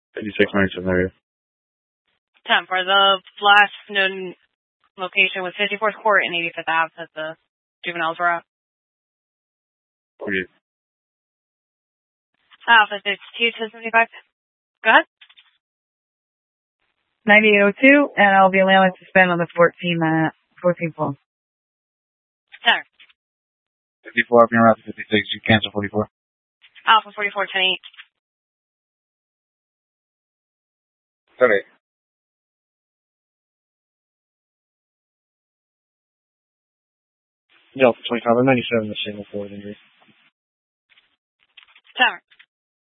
5697 area. 10 for the last known location was 54th Court and 85th Ave that the juveniles were at. 48. Alpha 62 to 75. Go ahead. 9802, and I'll be allowing to spend on the 14 floor. 10. 54 up near Alpha 56. You cancel 44. Alpha 44 10 8. 38. Delta 25, I'm 97, the signal forward injury. 10.